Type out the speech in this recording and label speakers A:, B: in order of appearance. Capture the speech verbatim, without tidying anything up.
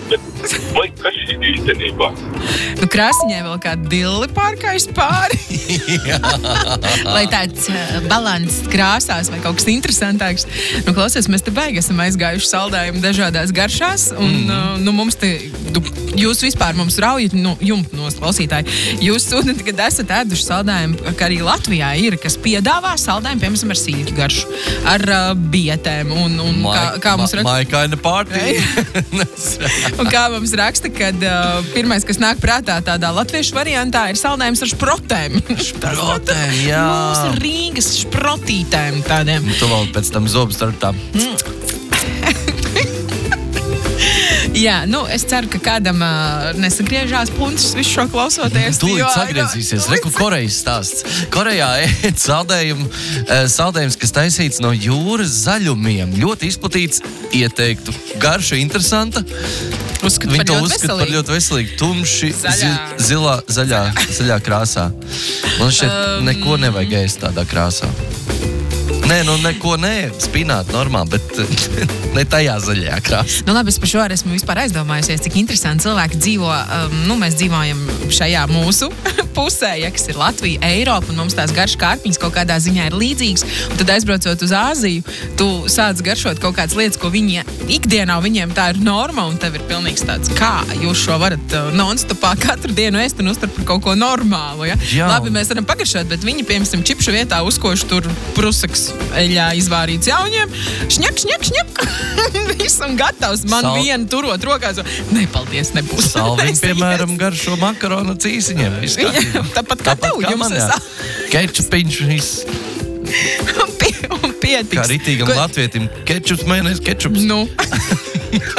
A: Bet vai kas šī īstenībā?
B: Nu, krāsiņai vēl kā dilli pārkājas pāri. Lai tāds uh, balans krāsās vai kaut kas interesantāks. Nu, klausies, mēs te baigi esam aizgājuši saldējumu dažādās garšās. Un, mm. uh, nu, mums te, tu, jūs vispār mums raujat, nu, jums nos klausītāji, jūs sūdat, kad esat ēduši saldējumu, ka arī Latvijā ir, kas piedāvā saldējumu, piemēram, ar sīļu garšu, ar uh, bietēm. Un, un
C: My,
B: kā, kā mums raksta...
C: Maikaina partija.
B: Un kā mums raksta, kad uh, pirmais, kas nāk prātā tādā latviešu variantā, ir saldējums ar šprotēm.
C: Šprotēm, jā.
B: Mūsu Rīgas šprotītēm tādiem.
C: Tu vēl pēc tam zobus startām.
B: Mm. Jā, nu, es ceru, ka kādam uh, nesagriežās puncis visu šo klausoties.
C: Tūlīt
B: jo,
C: sagriezīsies.
B: nu,
C: Reku Korejas stāsts. Korejā ēd saldējumu, saldējums, kas taisīts no jūras zaļumiem. Ļoti izplatīts, ieteiktu. Garša interesanta.
B: Uzskatu
C: Viņi
B: par
C: to
B: ļoti
C: uzskata par
B: veselīgu.
C: ļoti veselīgu. Tumši,
B: Zaļā.
C: zi, zilā, zaļā, zaļā krāsā. Man šeit
B: Um.
C: neko nevajag ēst tādā krāsā. Nē, nu neko nē, spināt normāli, bet ne tajā zaļajā krāsā.
B: Nu, labi, es par šo arī esmu vispār aizdomājusies, cik interesanti cilvēki dzīvo. Um, nu, mēs dzīvojam šajā mūsu pusē, ja, kas ir Latvija, Eiropa, un mums tās garšas kārpiņas kaut kādā ziņā ir līdzīgas. Un tad aizbraucot uz Āziju, tu sāc garšot kaut kādas lietas, ko viņi ikdienā viņiem tā ir norma, un tev ir pilnīgs tāds, kā jūs šo varat uh, non-stopā katru dienu ēst un uztvert par kaut ko normālu. Ja?
C: Jā.
B: Labi, mēs varam pagaršot, bet viņi, piemēram, čipšu vietā uzkoši tur prusaks eļļā izvārīts jauniem. Šņak, šņak, šņak. Viss un gatavs. Man
C: Sal...
B: vienu turot rokās. Nepaldies, nebūs.
C: Salviņ, piemēram, garšo makaronu cīsiņiem.
B: Tāpat kā tev, jums
C: man, jā. Kečupiņš, viss.
B: un, pie, un pietiks.
C: Kā ritīgam
B: Ko...
C: latvietim. Kečups, mēnēs, kečups.
B: Nu.